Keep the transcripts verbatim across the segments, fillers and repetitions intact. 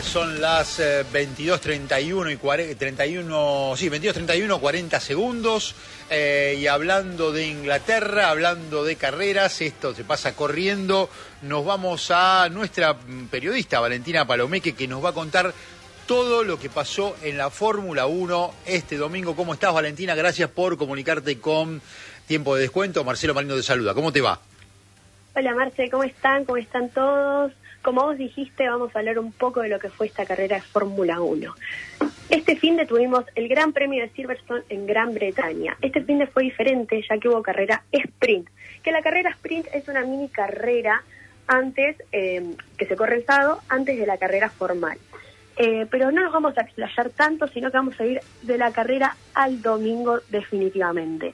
son las eh, veintidós treinta y uno y treinta y uno, sí, veintidós treinta y uno, cuarenta segundos. Eh, y hablando de Inglaterra, hablando de carreras, esto se pasa corriendo. Nos vamos a nuestra periodista Valentina Palomeque, que nos va a contar todo lo que pasó en la Fórmula uno este domingo. ¿Cómo estás, Valentina? Gracias por comunicarte con Tiempo de Descuento. Marcelo Marino te saluda. ¿Cómo te va? Hola, Marce, ¿cómo están? ¿Cómo están todos? Como vos dijiste, vamos a hablar un poco de lo que fue esta carrera de Fórmula uno. Este fin de tuvimos el Gran Premio de Silverstone en Gran Bretaña. Este fin de fue diferente, ya que hubo carrera sprint. Que la carrera sprint es una mini carrera antes, eh, que se corre el sábado, antes de la carrera formal. Eh, pero no nos vamos a explayar tanto, sino que vamos a ir de la carrera al domingo definitivamente.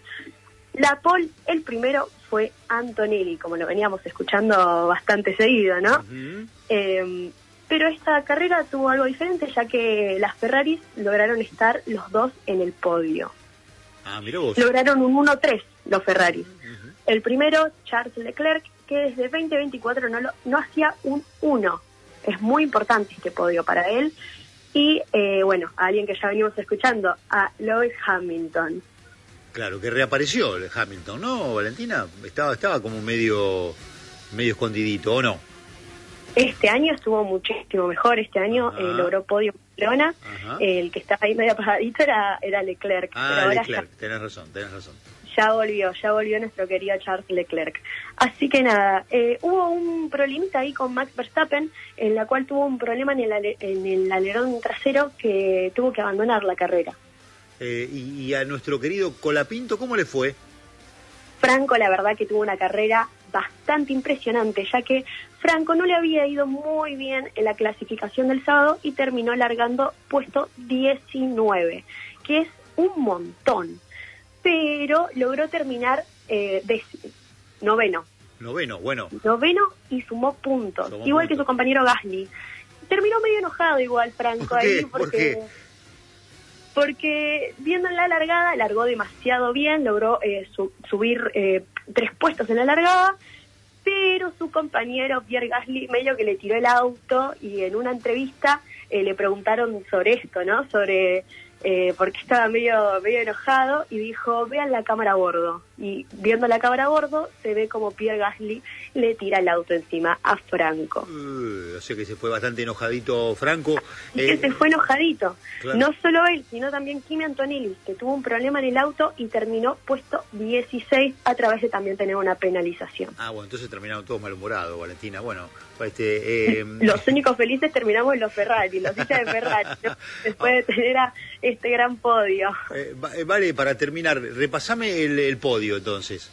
La pole, el primero, fue Antonelli, como lo veníamos escuchando bastante seguido, ¿no? Uh-huh. Eh, pero esta carrera tuvo algo diferente, ya que las Ferraris lograron estar los dos en el podio. Ah, mirá vos. Lograron un uno tres los Ferraris. Uh-huh. El primero, Charles Leclerc, que desde veinte veinticuatro no, lo, no hacía un uno. Es muy importante este podio para él. Y, eh, bueno, a alguien que ya venimos escuchando, a Lewis Hamilton. Claro, que reapareció el Hamilton, ¿no, Valentina? Estaba estaba como medio medio escondidito, ¿o no? Este año estuvo muchísimo mejor. Este año eh, logró podio en Barcelona. Eh, el que estaba ahí medio apagadito era, era Leclerc. Ah, pero ahora Leclerc, ya, tenés razón, tenés razón. Ya volvió, ya volvió nuestro querido Charles Leclerc. Así que nada, eh, hubo un problemita ahí con Max Verstappen, en la cual tuvo un problema en el, ale, en el alerón trasero que tuvo que abandonar la carrera. Eh, y, y a nuestro querido Colapinto, ¿cómo le fue? Franco, la verdad que tuvo una carrera bastante impresionante, ya que Franco no le había ido muy bien en la clasificación del sábado y terminó largando puesto diecinueve, que es un montón, pero logró terminar eh, de noveno. Noveno, bueno. Noveno y sumó puntos, Sumó igual puntos. que su compañero Gasly. Terminó medio enojado igual Franco. ¿Por qué? ahí porque... ¿Por qué? Porque viendo en la largada, largó demasiado bien, logró eh, su, subir eh, tres puestos en la largada, pero su compañero Pierre Gasly medio que le tiró el auto y en una entrevista eh, le preguntaron sobre esto, ¿no? Sobre eh, porque estaba medio, medio enojado y dijo, vean la cámara a bordo. Y viendo la cámara a bordo se ve como Pierre Gasly le tira el auto encima a Franco. Uh, o sea que se fue bastante enojadito Franco. Y eh, que se fue enojadito. Claro. No solo él, sino también Kimi Antonelli, que tuvo un problema en el auto y terminó puesto dieciséis a través de también tener una penalización. Ah, bueno, entonces terminaron todos malhumorados, Valentina. Bueno, este... Eh... Los únicos felices terminamos en los Ferrari, los hinchas de Ferrari, ¿no? Después de tener a este gran podio. Eh, vale, para terminar, repasame el, el podio entonces.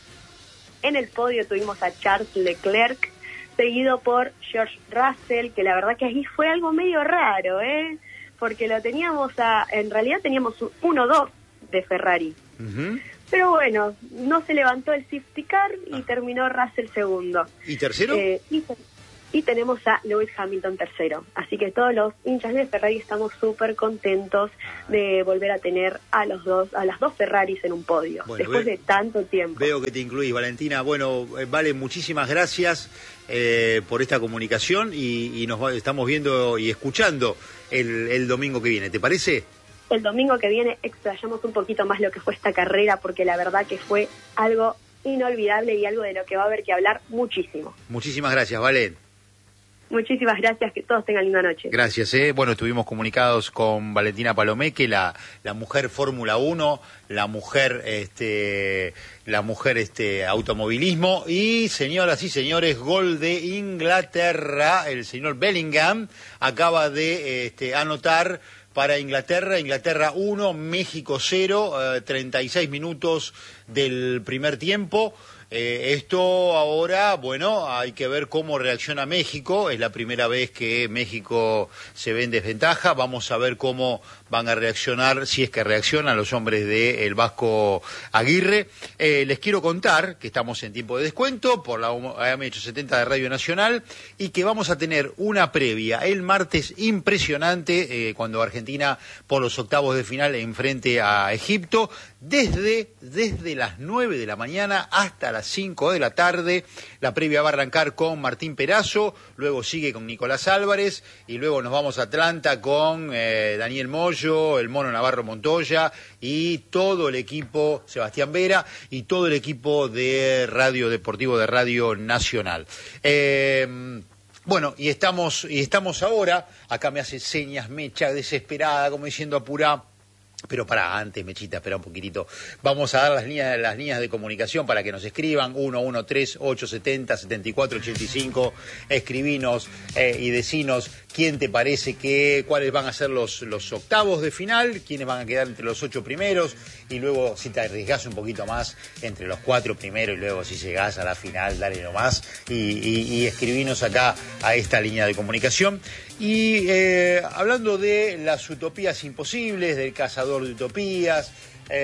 En el podio tuvimos a Charles Leclerc, seguido por George Russell, que la verdad que ahí fue algo medio raro, ¿eh? Porque lo teníamos a, en realidad teníamos un uno dos de Ferrari. Uh-huh. Pero bueno, no se levantó el safety car y ah. terminó Russell segundo. ¿Y tercero? Eh, y, y tenemos a Lewis Hamilton tercero. Así que todos los hinchas de Ferrari estamos súper contentos de volver a tener a los dos, a las dos Ferraris en un podio, bueno, después ve, de tanto tiempo. Veo que te incluís, Valentina. Bueno, eh, Vale, muchísimas gracias eh, por esta comunicación y, y nos va, estamos viendo y escuchando el, el domingo que viene. ¿Te parece? El domingo que viene explayamos un poquito más lo que fue esta carrera, porque la verdad que fue algo inolvidable y algo de lo que va a haber que hablar muchísimo. Muchísimas gracias, Vale. Muchísimas gracias, que todos tengan linda noche. Gracias, eh. Bueno, estuvimos comunicados con Valentina Palomeque, la, la mujer Fórmula uno, la mujer, este, la mujer, este, automovilismo, y señoras y señores, gol de Inglaterra, el señor Bellingham acaba de, este, anotar para Inglaterra, Inglaterra uno, México cero, eh, treinta y seis minutos del primer tiempo. Eh, esto ahora, bueno, hay que ver cómo reacciona México. Es la primera vez que México se ve en desventaja. Vamos a ver cómo van a reaccionar, si es que reaccionan los hombres del Vasco Aguirre. Eh, les quiero contar que estamos en tiempo de descuento por la A M ochocientos setenta de Radio Nacional y que vamos a tener una previa el martes impresionante eh, cuando Argentina por los octavos de final enfrente a Egipto desde, desde las nueve de la mañana hasta las las cinco de la tarde. La previa va a arrancar con Martín Perazo, luego sigue con Nicolás Álvarez y luego nos vamos a Atlanta con eh, Daniel Moyo, el Mono Navarro Montoya y todo el equipo, Sebastián Vera, y todo el equipo de Radio Deportivo de Radio Nacional. Eh, Bueno, y estamos y estamos ahora, acá me hace señas Mecha, desesperada, como diciendo apurá, pero para antes, Mechita, espera un poquitito. Vamos a dar las líneas, las líneas de comunicación para que nos escriban, uno uno tres, ocho siete cero, siete cuatro ocho cinco, escribinos eh, y decinos quién te parece que, cuáles van a ser los, los octavos de final, quiénes van a quedar entre los ocho primeros, y luego si te arriesgás un poquito más, entre los cuatro primeros, y luego si llegás a la final, dale nomás, y, y, y escribinos acá a esta línea de comunicación. Y eh, hablando de las utopías imposibles, del cazador de utopías,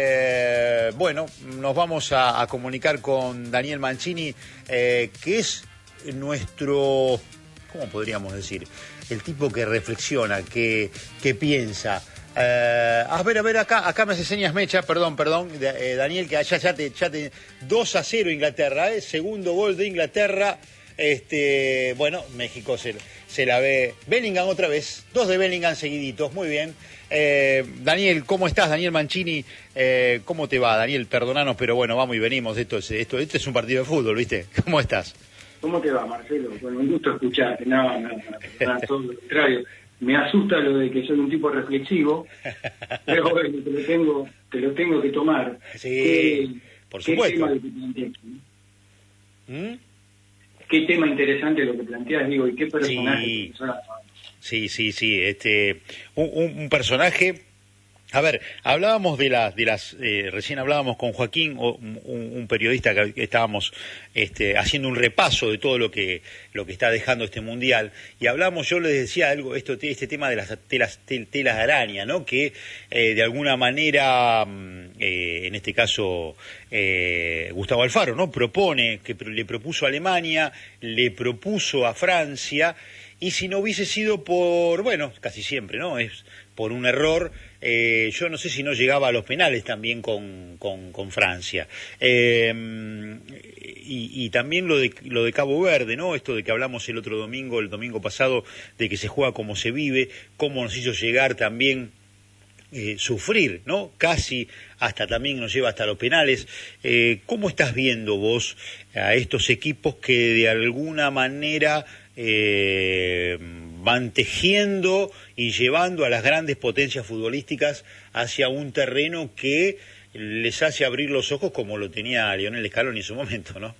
eh, bueno, nos vamos a, a comunicar con Daniel Mancini, eh, que es nuestro, ¿cómo podríamos decir? El tipo que reflexiona, que, que piensa. Eh, a ver, a ver, acá, acá me hace señas Mecha, perdón, perdón, eh, Daniel, que allá ya te, ya te dos a cero Inglaterra, eh, segundo gol de Inglaterra. Este, bueno, México se, se la ve. Bellingham otra vez, dos de Bellingham seguiditos, muy bien. Eh, Daniel, ¿cómo estás? Daniel Mancini, eh, ¿cómo te va? Daniel, perdonanos, pero bueno, vamos y venimos. Esto es, esto, esto es un partido de fútbol, ¿viste? ¿Cómo estás? ¿Cómo te va, Marcelo? Bueno, un gusto escucharte. No, no, no, no, todo lo contrario. Me asusta lo de que soy un tipo reflexivo, pero bueno, te lo tengo, te lo tengo que tomar. Sí, ¿Qué, por supuesto. ¿Qué tema que planteas, ¿no? ¿Mm? Qué tema interesante lo que planteas, digo, y qué personaje. Sí, sí, sí, sí. Este, un, un, un personaje. A ver, hablábamos de las, de las, eh, recién hablábamos con Joaquín, un, un periodista que estábamos este, haciendo un repaso de todo lo que, lo que está dejando este mundial, y hablamos, yo les decía algo, esto, este tema de las telas, tel, telas de araña, ¿no? Que eh, de alguna manera, eh, en este caso, eh, Gustavo Alfaro, ¿no? Propone, que le propuso a Alemania, le propuso a Francia, y si no hubiese sido por, bueno, casi siempre, ¿no? Es por un error. Eh, yo no sé si no llegaba a los penales también con, con, con Francia. Eh, y, y también lo de, lo de Cabo Verde, ¿no? Esto de que hablamos el otro domingo, el domingo pasado, de que se juega como se vive, cómo nos hizo llegar también, eh, sufrir, ¿no? Casi hasta también nos lleva hasta los penales. Eh, ¿Cómo estás viendo vos a estos equipos que de alguna manera Eh, van tejiendo y llevando a las grandes potencias futbolísticas hacia un terreno que les hace abrir los ojos como lo tenía Lionel Scaloni en su momento, ¿no?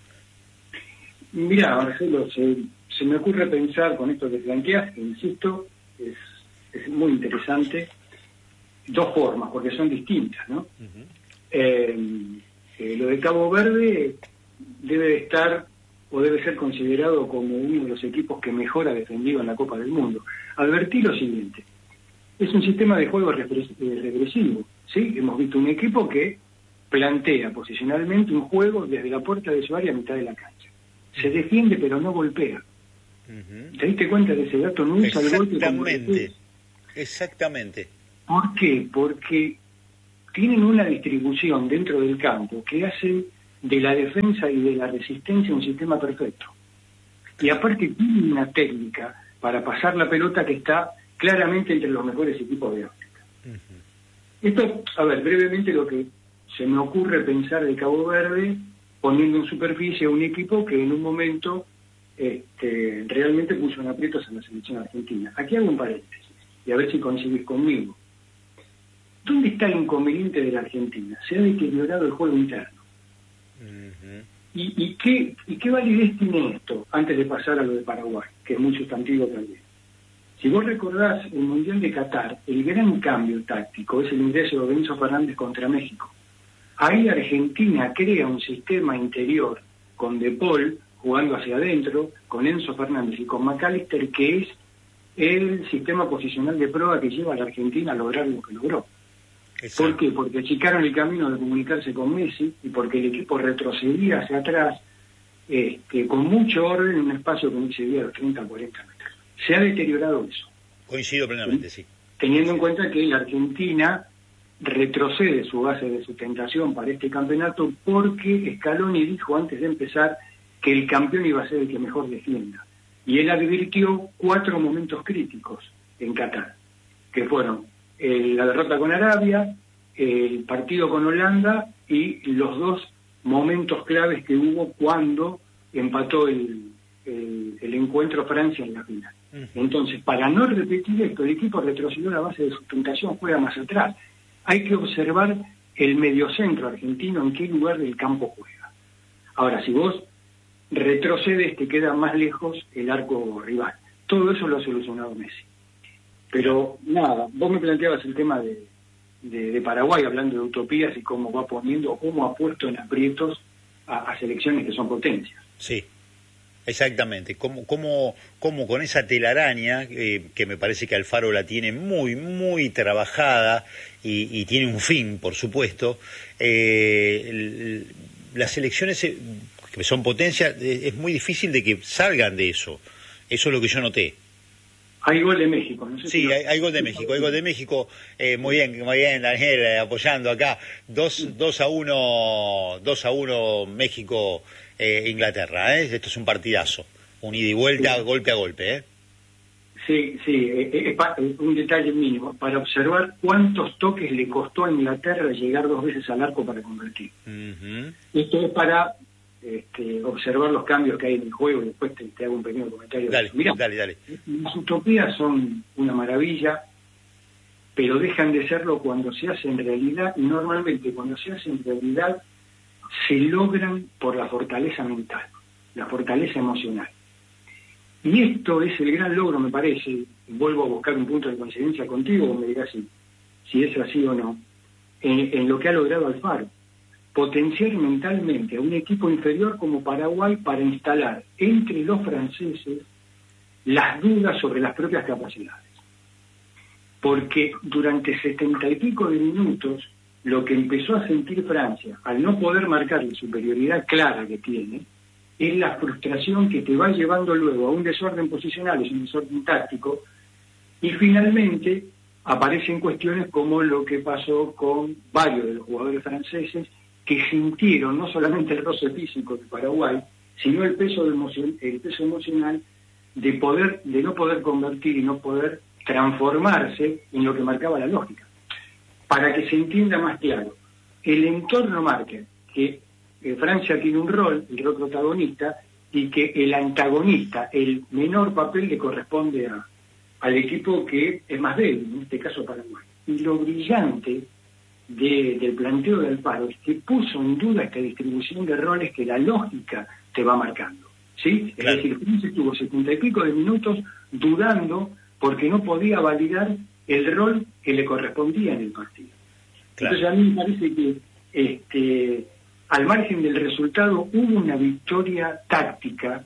Mira, Marcelo, se, se me ocurre pensar con esto que planteas, que insisto, es, es muy interesante, dos formas, porque son distintas, ¿no? Uh-huh. eh, eh, lo de Cabo Verde debe de estar o debe ser considerado como uno de los equipos que mejor ha defendido en la Copa del Mundo. Advertí lo siguiente, es un sistema de juego regresivo, ¿sí? Hemos visto un equipo que plantea posicionalmente un juego desde la puerta de su área a mitad de la cancha. Se defiende pero no golpea. Uh-huh. ¿Te diste cuenta de ese dato? No usa el golpe como Exactamente, exactamente. ¿Por qué? Porque tienen una distribución dentro del campo que hace de la defensa y de la resistencia un sistema perfecto. Y aparte tiene una técnica para pasar la pelota que está claramente entre los mejores equipos de África. Uh-huh. Esto, a ver, brevemente lo que se me ocurre pensar de Cabo Verde, poniendo en superficie a un equipo que en un momento este, realmente puso en aprietos a la selección argentina. Aquí hago un paréntesis, y a ver si coincidís conmigo. ¿Dónde está el inconveniente de la Argentina? Se ha deteriorado el juego interno. Uh-huh. ¿Y, y, qué, ¿Y qué validez tiene esto antes de pasar a lo de Paraguay, que es muy sustantivo también? Si vos recordás el Mundial de Qatar, el gran cambio táctico es el ingreso de Enzo Fernández contra México. Ahí Argentina crea un sistema interior con De Paul jugando hacia adentro, con Enzo Fernández y con McAllister, que es el sistema posicional de prueba que lleva a la Argentina a lograr lo que logró. Exacto. ¿Por qué? Porque achicaron el camino de comunicarse con Messi y porque el equipo retrocedía hacia atrás este, con mucho orden en un espacio que no excedía los treinta a cuarenta metros. Se ha deteriorado eso. Coincido plenamente, sí. Teniendo en cuenta que la Argentina retrocede su base de sustentación para este campeonato porque Scaloni dijo antes de empezar que el campeón iba a ser el que mejor defienda. Y él advirtió cuatro momentos críticos en Qatar, que fueron eh, la derrota con Arabia, el partido con Holanda y los dos momentos claves que hubo cuando empató el, el, el encuentro Francia en la final. Entonces, para no repetir esto, el equipo retrocedió la base de sustentación, juega más atrás. Hay que observar el mediocentro argentino, en qué lugar del campo juega. Ahora, si vos retrocedes, te queda más lejos el arco rival. Todo eso lo ha solucionado Messi. Pero nada, vos me planteabas el tema de, de, de Paraguay, hablando de utopías y cómo va poniendo, cómo ha puesto en aprietos a, a selecciones que son potencias. Sí. Exactamente, como, como, como con esa telaraña, eh, que me parece que Alfaro la tiene muy, muy trabajada y, y tiene un fin, por supuesto, eh, el, las elecciones eh, que son potencias, eh, es muy difícil de que salgan de eso. Eso es lo que yo noté. Hay gol de México, no sé Sí, si lo... hay, hay gol de México, hay gol de México, eh, muy bien, muy bien, Daniel, eh, apoyando acá, dos, dos a uno, dos a uno México, eh, Inglaterra, ¿eh? Esto es un partidazo, un ida y vuelta, sí. Golpe a golpe, ¿eh? Sí, sí, eh, eh, un detalle mínimo, para observar cuántos toques le costó a Inglaterra llegar dos veces al arco para convertir. Uh-huh. Esto es para este, observar los cambios que hay en el juego, y después te, te hago un pequeño comentario. Dale, Mirá, dale, dale. Las utopías son una maravilla, pero dejan de serlo cuando se hacen realidad, y normalmente cuando se hacen realidad se logran por la fortaleza mental, la fortaleza emocional. Y esto es el gran logro, me parece, vuelvo a buscar un punto de coincidencia contigo, me dirás si, si es así o no, en, en lo que ha logrado Alfaro. Potenciar mentalmente a un equipo inferior como Paraguay para instalar entre los franceses las dudas sobre las propias capacidades. Porque durante setenta y pico de minutos, lo que empezó a sentir Francia, al no poder marcar la superioridad clara que tiene, es la frustración que te va llevando luego a un desorden posicional, es un desorden táctico, y finalmente aparecen cuestiones como lo que pasó con varios de los jugadores franceses, que sintieron no solamente el roce físico de Paraguay, sino el peso, emoción, el peso emocional de poder, de no poder convertir y no poder transformarse en lo que marcaba la lógica. Para que se entienda más claro, el entorno marca que eh, Francia tiene un rol, el rol protagonista, y que el antagonista, el menor papel, le corresponde a, al equipo que es más débil, en este caso Paraguay. Y lo brillante de, del planteo de Alfaro es que puso en duda esta distribución de roles que la lógica te va marcando, ¿sí? Claro. Es decir, Francia estuvo setenta y pico de minutos dudando porque no podía validar el rol que le correspondía en el partido. Claro. Entonces a mí me parece que este, al margen del resultado hubo una victoria táctica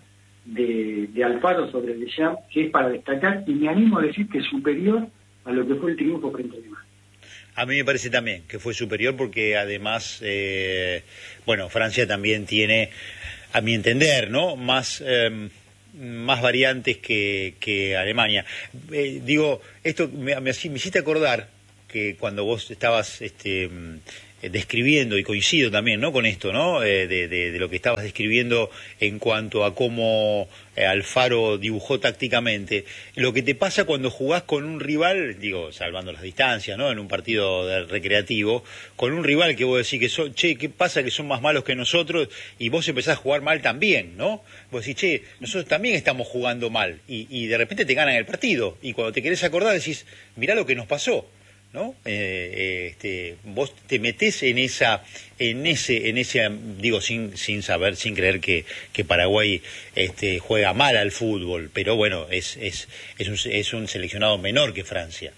de, de Alfaro sobre Deschamps que es para destacar, y me animo a decir que es superior a lo que fue el triunfo frente a Alemania. A mí me parece también que fue superior porque además, eh, bueno, Francia también tiene, a mi entender, ¿no?, más... Eh, más variantes que, que Alemania. Eh, digo, esto me, me, me hiciste acordar que cuando vos estabas este, describiendo, y coincido también, ¿no?, con esto, ¿no?, eh, de, de, de lo que estabas describiendo en cuanto a cómo eh, Alfaro dibujó tácticamente, lo que te pasa cuando jugás con un rival, digo, salvando las distancias, ¿no?, en un partido de recreativo, con un rival que vos decís que son, che, ¿qué pasa que son más malos que nosotros? Y vos empezás a jugar mal también, ¿no? Vos decís, che, nosotros también estamos jugando mal, y, y de repente te ganan el partido, y cuando te querés acordar decís, mirá lo que nos pasó, ¿no? Eh, este, vos te metés en esa, en ese, en ese, digo, sin, sin saber, sin creer que, que Paraguay este, juega mal al fútbol, pero bueno, es, es, es un, es un seleccionado menor que Francia.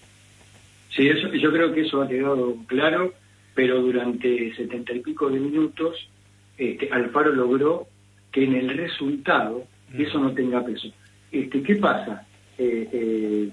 Sí, eso, yo creo que eso ha quedado claro, pero durante setenta y pico de minutos, este, Alfaro logró que en el resultado mm. eso no tenga peso. Este, ¿qué pasa? Eh, eh,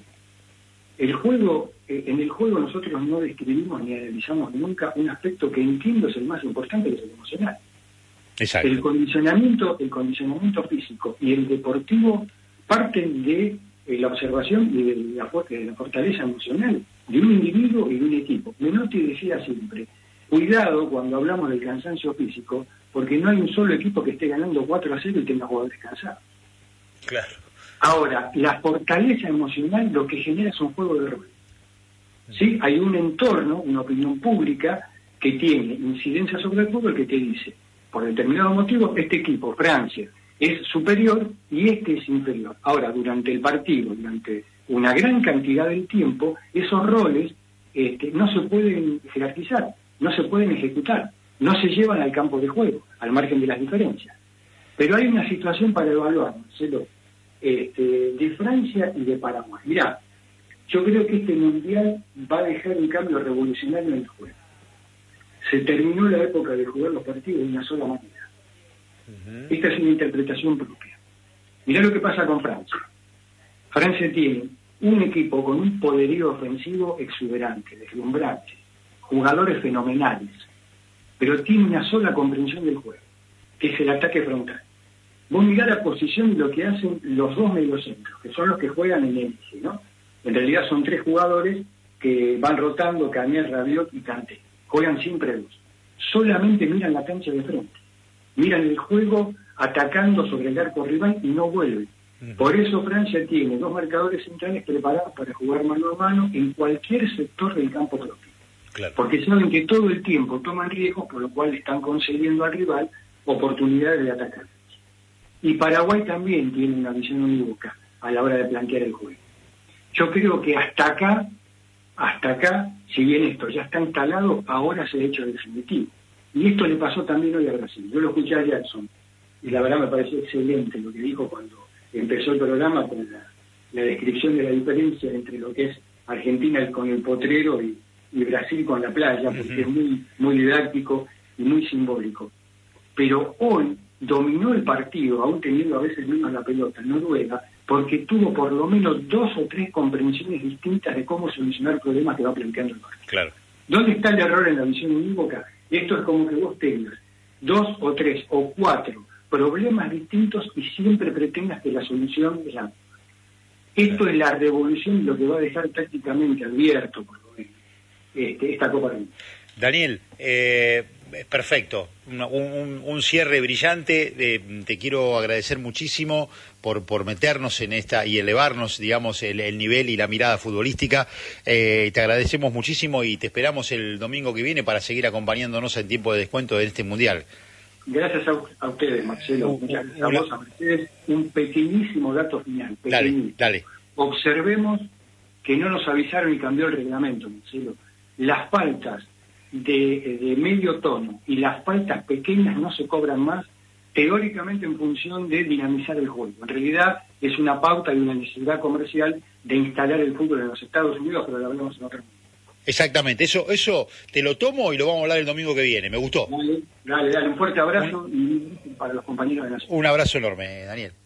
el juego En el juego nosotros no describimos ni analizamos nunca un aspecto que entiendo es el más importante, que es el emocional. Exacto. El condicionamiento, el condicionamiento físico y el deportivo parten de eh, la observación y de la, de la fortaleza emocional de un individuo y de un equipo. Menotti decía siempre, cuidado cuando hablamos del cansancio físico, porque no hay un solo equipo que esté ganando cuatro a cero y tenga jugadores cansados. Claro. Ahora, la fortaleza emocional lo que genera es un juego de rol. ¿Sí? Hay un entorno, una opinión pública que tiene incidencia sobre el fútbol que te dice, por determinado motivo, este equipo, Francia, es superior y este es inferior. Ahora, durante el partido, durante una gran cantidad del tiempo, esos roles este, no se pueden jerarquizar, no se pueden ejecutar, no se llevan al campo de juego, al margen de las diferencias. Pero hay una situación para evaluar, Marcelo, este, de Francia y de Paraguay. Mirá, yo creo que este mundial va a dejar un cambio revolucionario en el juego. Se terminó la época de jugar los partidos de una sola manera. Uh-huh. Esta es una interpretación propia. Mirá lo que pasa con Francia. Francia tiene un equipo con un poderío ofensivo exuberante, deslumbrante, jugadores fenomenales, pero tiene una sola comprensión del juego, que es el ataque frontal. Vos mirá la posición de lo que hacen los dos mediocentros, que son los que juegan en el eje, ¿no? En realidad son tres jugadores que van rotando, Cañé, Rabiot y Kanté. Juegan siempre dos. Solamente miran la cancha de frente. Miran el juego atacando sobre el arco rival y no vuelven. Por eso Francia tiene dos marcadores centrales preparados para jugar mano a mano en cualquier sector del campo propio. Claro. Porque saben que todo el tiempo toman riesgos, por lo cual están concediendo al rival oportunidades de atacar. Y Paraguay también tiene una visión unívoca a la hora de plantear el juego. Yo creo que hasta acá, hasta acá, si bien esto ya está instalado, ahora se ha hecho definitivo. Y esto le pasó también hoy a Brasil. Yo lo escuché a Jackson, y la verdad me pareció excelente lo que dijo cuando empezó el programa con la, la descripción de la diferencia entre lo que es Argentina con el potrero y, y Brasil con la playa, porque uh-huh. es muy, muy didáctico y muy simbólico. Pero hoy dominó el partido, aún teniendo a veces menos la pelota, Noruega, porque tuvo por lo menos dos o tres comprensiones distintas de cómo solucionar problemas que va planteando el partido. Claro. ¿Dónde está el error en la visión unívoca? Esto es como que vos tengas dos o tres o cuatro problemas distintos y siempre pretendas que la solución es la misma. Esto claro. es la revolución y lo que va a dejar prácticamente abierto por lo menos este, esta Copa del Mundo. Daniel, eh, perfecto, un, un, un cierre brillante, eh, te quiero agradecer muchísimo por, por meternos en esta y elevarnos, digamos, el, el nivel y la mirada futbolística, eh, te agradecemos muchísimo y te esperamos el domingo que viene para seguir acompañándonos en tiempo de descuento en este Mundial. Gracias a, a ustedes, Marcelo, uh, muchas gracias uh, a vos, a ustedes, un pequeñísimo dato final, dale, dale. Observemos que no nos avisaron y cambió el reglamento, Marcelo. Las faltas de, de medio tono y las faltas pequeñas no se cobran más, teóricamente en función de dinamizar el juego. En realidad es una pauta y una necesidad comercial de instalar el fútbol en los Estados Unidos, pero lo hablamos en otro momento. Exactamente, eso eso te lo tomo y lo vamos a hablar el domingo que viene, me gustó. Dale, dale, dale un fuerte abrazo un, y para los compañeros de la ciudad. Un abrazo enorme, Daniel.